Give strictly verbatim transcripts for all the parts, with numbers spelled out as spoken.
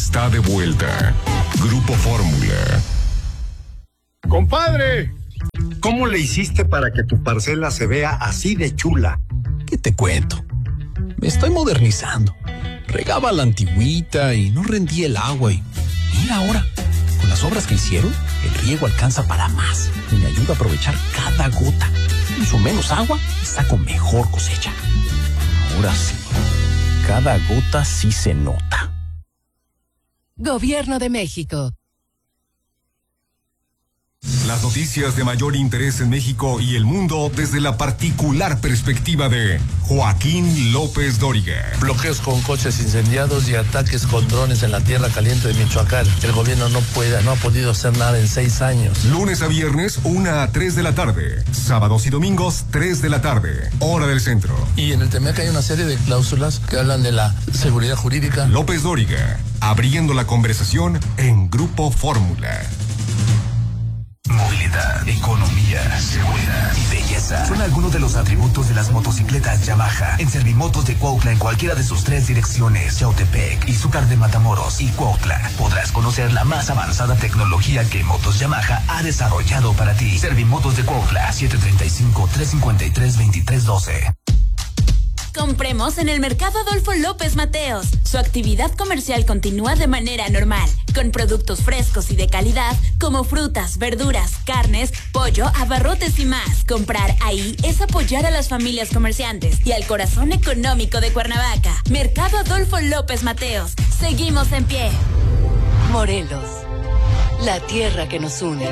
está de vuelta. Grupo Fórmula. Compadre, ¿cómo le hiciste para que tu parcela se vea así de chula? ¿Qué te cuento? Me estoy modernizando. Regaba la antigüita y no rendía el agua y mira ahora, con las obras que hicieron, el riego alcanza para más y me ayuda a aprovechar cada gota. Uso menos agua y saco mejor cosecha. Ahora sí, cada gota sí se nota. Gobierno de México. Las noticias de mayor interés en México y el mundo desde la particular perspectiva de Joaquín López Dóriga. Bloqueos con coches incendiados y ataques con drones en la tierra caliente de Michoacán. El gobierno no puede, no ha podido hacer nada en seis años. Lunes a viernes, una a tres de la tarde. Sábados y domingos, tres de la tarde. Hora del centro. Y en el T M E C hay una serie de cláusulas que hablan de la seguridad jurídica. López Dóriga, abriendo la conversación en Grupo Fórmula. Movilidad, economía, seguridad y belleza son algunos de los atributos de las motocicletas Yamaha. En Servimotos de Cuautla, en cualquiera de sus tres direcciones, Yautepec, Izúcar de Matamoros y Cuautla, podrás conocer la más avanzada tecnología que Motos Yamaha ha desarrollado para ti. Servimotos de Cuautla, siete tres cinco, tres cinco tres, dos tres uno dos. Compremos en el Mercado Adolfo López Mateos. Su actividad comercial continúa de manera normal, con productos frescos y de calidad como frutas, verduras, carnes, pollo, abarrotes y más. Comprar ahí es apoyar a las familias comerciantes y al corazón económico de Cuernavaca. Mercado Adolfo López Mateos. Seguimos en pie. Morelos, la tierra que nos une.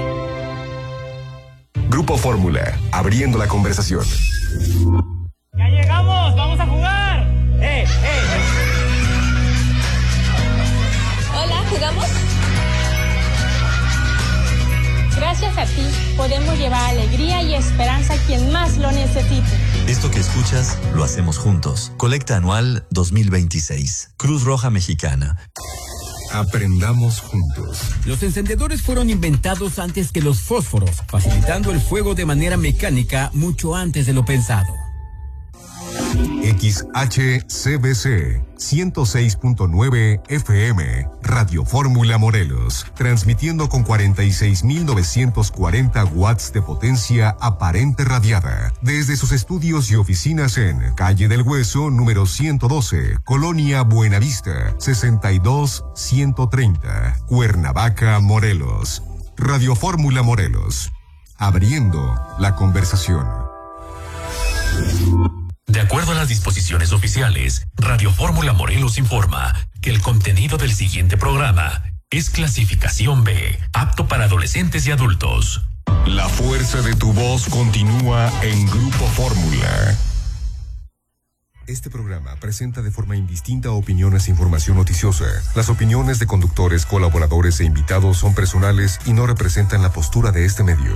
Grupo Fórmula, abriendo la conversación. ¡Ya llegamos! ¡Vamos a jugar! ¡Eh, eh! Hola, ¿jugamos? Gracias a ti, podemos llevar alegría y esperanza a quien más lo necesite. Esto que escuchas, lo hacemos juntos. Colecta anual dos mil veintiséis. Cruz Roja Mexicana. Aprendamos juntos. Los encendedores fueron inventados antes que los fósforos, facilitando el fuego de manera mecánica mucho antes de lo pensado. X H C B C ciento seis punto nueve F M, Radio Fórmula Morelos, transmitiendo con cuarenta y seis mil novecientos cuarenta watts de potencia aparente radiada, desde sus estudios y oficinas en Calle del Hueso, número ciento doce, Colonia Buenavista, sesenta y dos ciento treinta, Cuernavaca, Morelos. Radio Fórmula Morelos, abriendo la conversación. De acuerdo a las disposiciones oficiales, Radio Fórmula Morelos informa que el contenido del siguiente programa es clasificación B, apto para adolescentes y adultos. La fuerza de tu voz continúa en Grupo Fórmula. Este programa presenta de forma indistinta opiniones e información noticiosa. Las opiniones de conductores, colaboradores e invitados son personales y no representan la postura de este medio.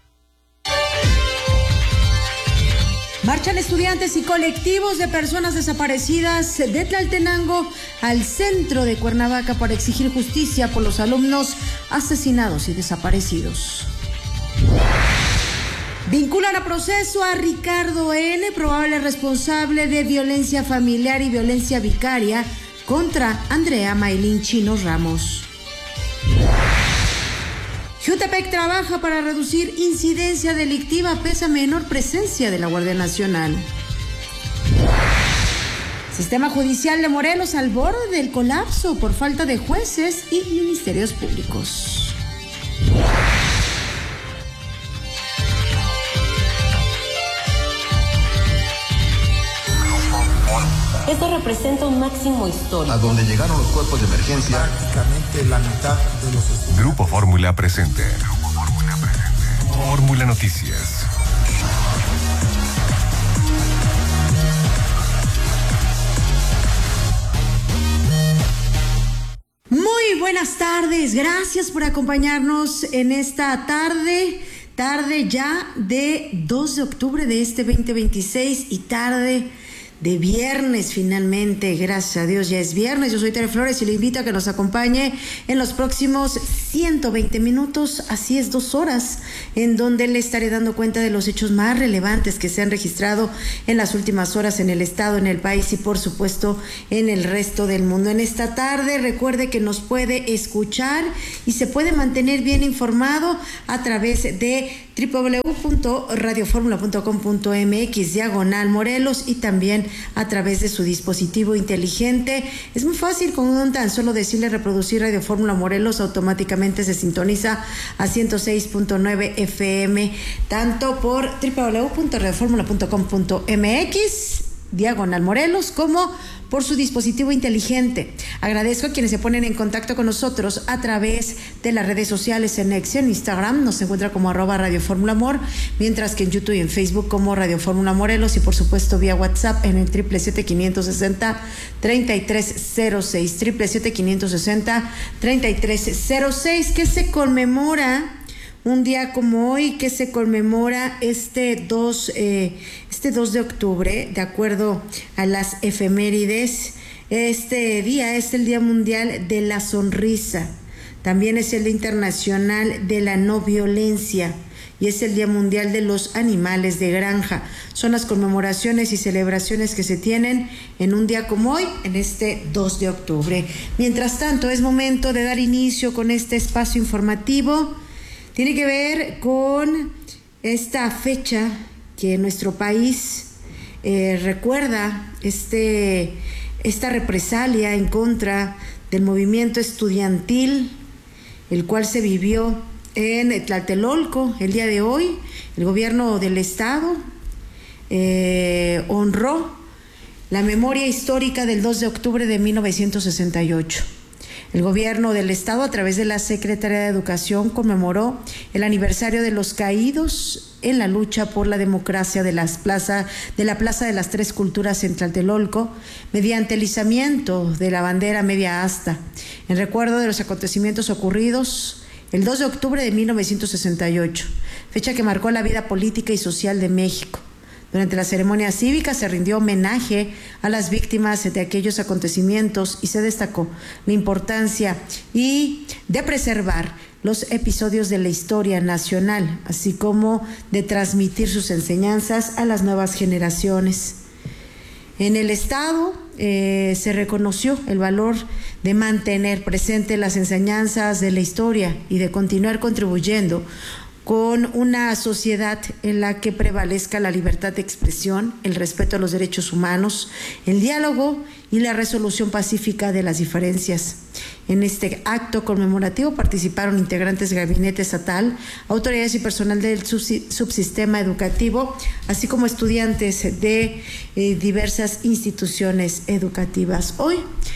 Marchan estudiantes y colectivos de personas desaparecidas de Tlaltenango al centro de Cuernavaca para exigir justicia por los alumnos asesinados y desaparecidos. Vinculan a proceso a Ricardo N., probable responsable de violencia familiar y violencia vicaria contra Andrea Maylin Chino Ramos. Jutepec trabaja para reducir incidencia delictiva pese a menor presencia de la Guardia Nacional. Sistema judicial de Morelos al borde del colapso por falta de jueces y ministerios públicos. Esto representa un máximo histórico. A donde llegaron los cuerpos de emergencia. Prácticamente la mitad de los estudiantes. Grupo Fórmula presente. Grupo Fórmula presente. Fórmula Noticias. Muy buenas tardes. Gracias por acompañarnos en esta tarde. Tarde ya de dos de octubre de este veinte veintiséis y tarde de viernes finalmente, gracias a Dios ya es viernes. Yo soy Tere Flores y le invito a que nos acompañe en los próximos ciento veinte minutos, así es, dos horas, en donde le estaré dando cuenta de los hechos más relevantes que se han registrado en las últimas horas en el estado, en el país y por supuesto en el resto del mundo. En esta tarde recuerde que nos puede escuchar y se puede mantener bien informado a través de doble u doble u doble u punto radio fórmula punto com punto m x diagonal Morelos y también a través de su dispositivo inteligente. Es muy fácil, con un tan solo decirle reproducir Radio Fórmula Morelos, automáticamente se sintoniza a ciento seis punto nueve F M, tanto por doble u doble u doble u punto radio fórmula punto com punto m x diagonal Morelos como por su dispositivo inteligente. Agradezco a quienes se ponen en contacto con nosotros a través de las redes sociales. En X, en Instagram nos encuentra como arroba Radio Fórmula Mor, mientras que en YouTube y en Facebook como Radio Fórmula Morelos y por supuesto vía WhatsApp en el triple siete quinientos sesenta treinta y tres cero seis, triple siete quinientos sesenta treinta y tres cero seis, que se conmemora un día como hoy, que se conmemora este dos, eh, este dos de octubre, de acuerdo a las efemérides. Este día es el Día Mundial de la Sonrisa, también es el Día Internacional de la No Violencia y es el Día Mundial de los Animales de Granja. Son las conmemoraciones y celebraciones que se tienen en un día como hoy, en este dos de octubre. Mientras tanto, es momento de dar inicio con este espacio informativo. Tiene que ver con esta fecha que nuestro país eh, recuerda este, esta represalia en contra del movimiento estudiantil, el cual se vivió en Tlatelolco el día de hoy. El gobierno del estado eh, honró la memoria histórica del dos de octubre de mil novecientos sesenta y ocho. El gobierno del estado, a través de la Secretaría de Educación, conmemoró el aniversario de los caídos en la lucha por la democracia de, las plaza, de la Plaza de las Tres Culturas en Tlatelolco, mediante el izamiento de la bandera media asta, en recuerdo de los acontecimientos ocurridos el dos de octubre de mil novecientos sesenta y ocho, fecha que marcó la vida política y social de México. Durante la ceremonia cívica se rindió homenaje a las víctimas de aquellos acontecimientos y se destacó la importancia y de preservar los episodios de la historia nacional, así como de transmitir sus enseñanzas a las nuevas generaciones. En el estado eh, se reconoció el valor de mantener presente las enseñanzas de la historia y de continuar contribuyendo con una sociedad en la que prevalezca la libertad de expresión, el respeto a los derechos humanos, el diálogo y la resolución pacífica de las diferencias. En este acto conmemorativo participaron integrantes del gabinete estatal, autoridades y personal del subsistema educativo, así como estudiantes de eh, diversas instituciones educativas. Hoy,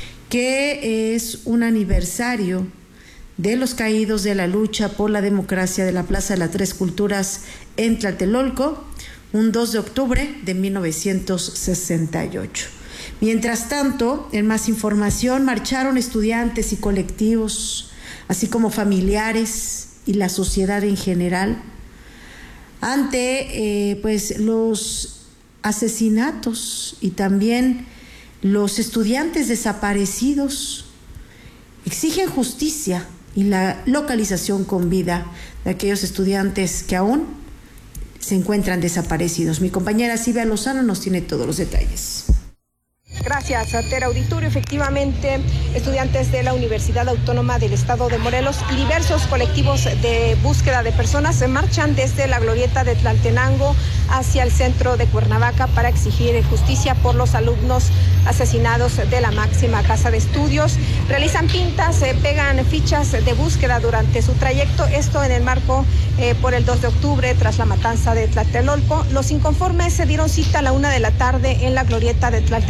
que es un aniversario de los caídos de la lucha por la democracia de la Plaza de las Tres Culturas en Tlatelolco, un dos de octubre de mil novecientos sesenta y ocho. Mientras tanto, en más información, marcharon estudiantes y colectivos, así como familiares y la sociedad en general, ante eh, pues los asesinatos y también los estudiantes desaparecidos. Exigen justicia y la localización con vida de aquellos estudiantes que aún se encuentran desaparecidos. Mi compañera Silvia Lozano nos tiene todos los detalles. Gracias, Tera Auditorio. Efectivamente, estudiantes de la Universidad Autónoma del Estado de Morelos y diversos colectivos de búsqueda de personas se marchan desde la glorieta de Tlaltenango hacia el centro de Cuernavaca para exigir justicia por los alumnos asesinados de la máxima casa de estudios. Realizan pintas, eh, pegan fichas de búsqueda durante su trayecto, esto en el marco eh, por el dos de octubre tras la matanza de Tlatelolco. Los inconformes se dieron cita a la una de la tarde en la glorieta de Tlaltenango,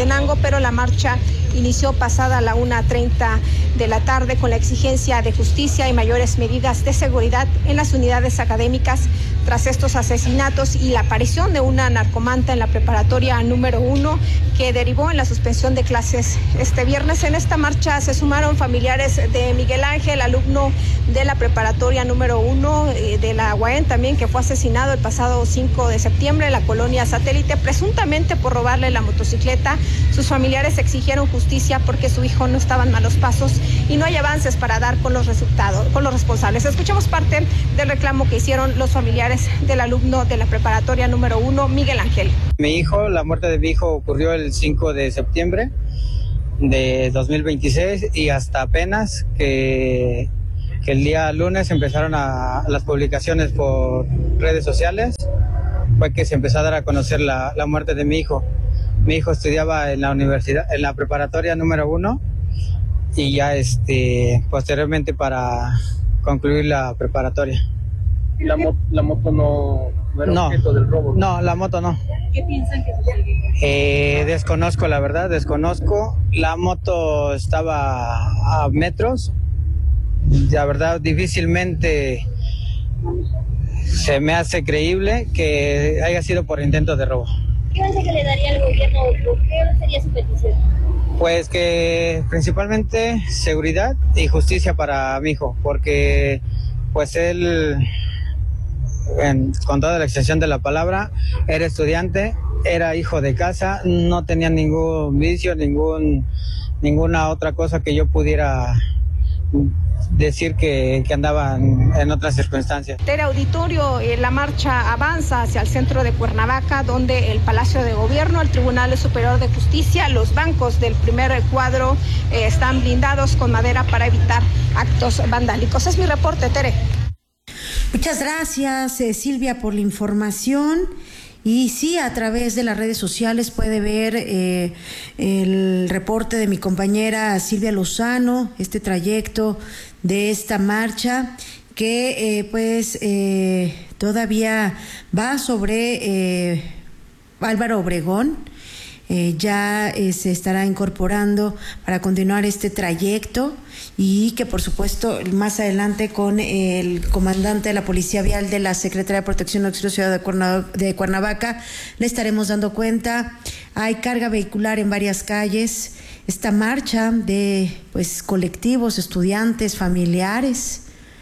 pero la marcha inició pasada la una treinta de la tarde con la exigencia de justicia y mayores medidas de seguridad en las unidades académicas tras estos asesinatos y la aparición de una narcomanta en la preparatoria número uno que derivó en la suspensión de clases este viernes. En esta marcha se sumaron familiares de Miguel Ángel, alumno de la preparatoria número uno de la U A M también, que fue asesinado el pasado cinco de septiembre en la colonia Satélite, presuntamente por robarle la motocicleta. Sus familiares exigieron justicia porque su hijo no estaba en malos pasos y no hay avances para dar con los resultados, con los responsables. Escuchamos parte del reclamo que hicieron los familiares del alumno de la preparatoria número uno, Miguel Ángel. Mi hijo, la muerte de mi hijo ocurrió el cinco de septiembre de dos mil veintiséis y hasta apenas que, que el día lunes empezaron a, las publicaciones por redes sociales, fue que se empezó a dar a conocer la, la muerte de mi hijo. Mi hijo estudiaba en la universidad, en la preparatoria número uno y ya este, posteriormente para concluir la preparatoria. La, mo la moto no, no era no, objeto del robo. No, la moto no. ¿Qué piensan que sucedió? Eh, desconozco, la verdad, desconozco. La moto estaba a metros. La verdad, difícilmente se me hace creíble que haya sido por intento de robo. ¿Qué mensaje le daría al gobierno o qué sería su petición? Pues que principalmente seguridad y justicia para mi hijo, porque pues él, en, con toda la extensión de la palabra, era estudiante, era hijo de casa, no tenía ningún vicio, ningún ninguna otra cosa que yo pudiera decir que, que andaban en otras circunstancias. Tere Auditorio, eh, la marcha avanza hacia el centro de Cuernavaca, donde el Palacio de Gobierno, el Tribunal Superior de Justicia, los bancos del primer cuadro eh, están blindados con madera para evitar actos vandálicos. Es mi reporte, Tere. Muchas gracias, eh, Silvia, por la información. Y sí, a través de las redes sociales puede ver eh, el reporte de mi compañera Silvia Lozano, este trayecto de esta marcha que eh, pues eh, todavía va sobre eh, Álvaro Obregón. Eh, ya eh, se estará incorporando para continuar este trayecto y que por supuesto más adelante con el comandante de la Policía Vial de la Secretaría de Protección del Auxilio Ciudad de, Cuerna, de Cuernavaca le estaremos dando cuenta. Hay carga vehicular en varias calles. Esta marcha de pues colectivos, estudiantes, familiares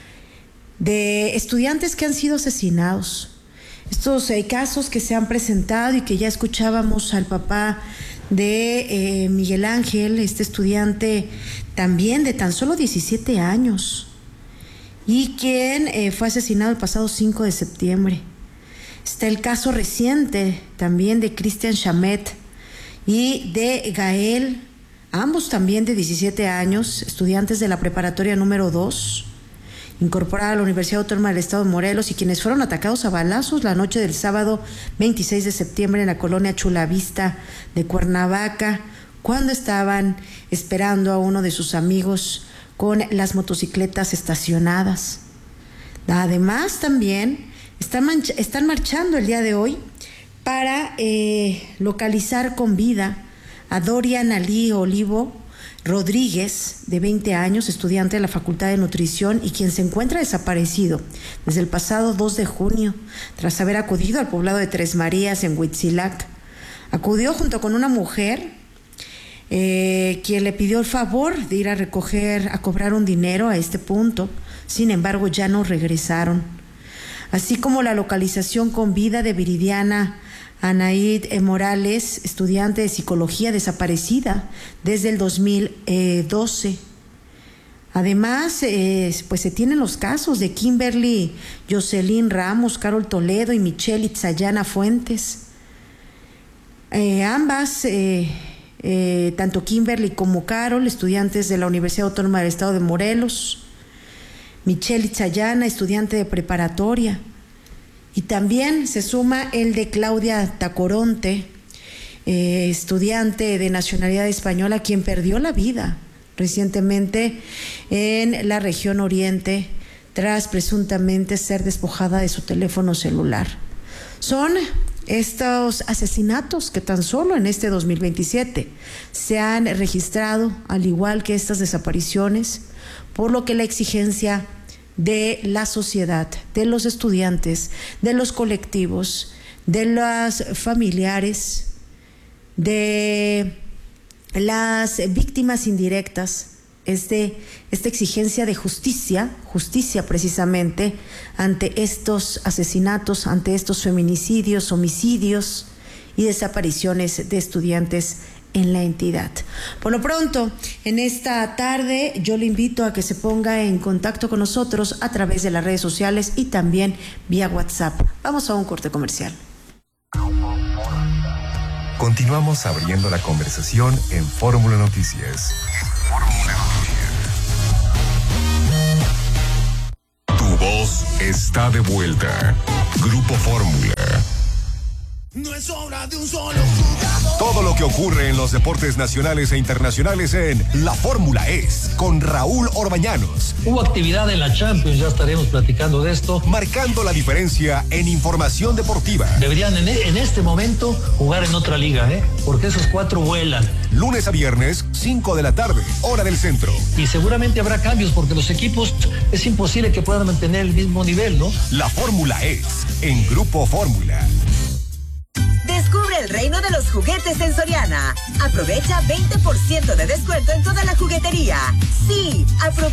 de estudiantes que han sido asesinados. Estos eh, casos que se han presentado y que ya escuchábamos al papá de eh, Miguel Ángel, este estudiante también de tan solo diecisiete años y quien eh, fue asesinado el pasado cinco de septiembre. Está el caso reciente también de Cristian Chamet y de Gael, ambos también de diecisiete años, estudiantes de la preparatoria número dos, incorporada a la Universidad Autónoma del Estado de Morelos y quienes fueron atacados a balazos la noche del sábado veintiséis de septiembre en la colonia Chulavista de Cuernavaca, cuando estaban esperando a uno de sus amigos con las motocicletas estacionadas. Además, también están, están marchando el día de hoy para eh, localizar con vida a Dorian Ali Olivo Rodríguez, de veinte años, estudiante de la Facultad de Nutrición y quien se encuentra desaparecido desde el pasado dos de junio, tras haber acudido al poblado de Tres Marías en Huitzilac. Acudió junto con una mujer eh, quien le pidió el favor de ir a recoger, a cobrar un dinero a este punto. Sin embargo, ya no regresaron. Así como la localización con vida de Viridiana Anaid Morales, estudiante de psicología desaparecida desde el dos mil doce. Además, eh, pues se tienen los casos de Kimberly Jocelyn Ramos, Carol Toledo y Michelle Itzayana Fuentes. Eh, ambas, eh, eh, tanto Kimberly como Carol, estudiantes de la Universidad Autónoma del Estado de Morelos. Michelle Itzayana, estudiante de preparatoria. Y también se suma el de Claudia Tacoronte, eh, estudiante de nacionalidad española, quien perdió la vida recientemente en la región oriente tras presuntamente ser despojada de su teléfono celular. Son estos asesinatos que tan solo en este dos mil veintisiete se han registrado, al igual que estas desapariciones, por lo que la exigencia de la sociedad, de los estudiantes, de los colectivos, de los familiares, de las víctimas indirectas, es de esta exigencia de justicia, justicia precisamente, ante estos asesinatos, ante estos feminicidios, homicidios y desapariciones de estudiantes en la entidad. Por lo pronto, en esta tarde yo le invito a que se ponga en contacto con nosotros a través de las redes sociales y también vía WhatsApp. Vamos a un corte comercial. Continuamos abriendo la conversación en Fórmula Noticias. Tu voz está de vuelta. Grupo Fórmula. No es obra de un solo jugador. Todo lo que ocurre en los deportes nacionales e internacionales en La Fórmula es con Raúl Orbañanos. Hubo actividad en la Champions, ya estaremos platicando de esto. Marcando la diferencia en información deportiva. Deberían en, en este momento jugar en otra liga, ¿eh? Porque esos cuatro vuelan. Lunes a viernes, cinco de la tarde, hora del centro. Y seguramente habrá cambios porque los equipos es imposible que puedan mantener el mismo nivel, ¿no? La Fórmula es en Grupo Fórmula. Descubre el reino de los juguetes en Soriana. Aprovecha veinte por ciento de descuento en toda la juguetería. Sí, aprovecha.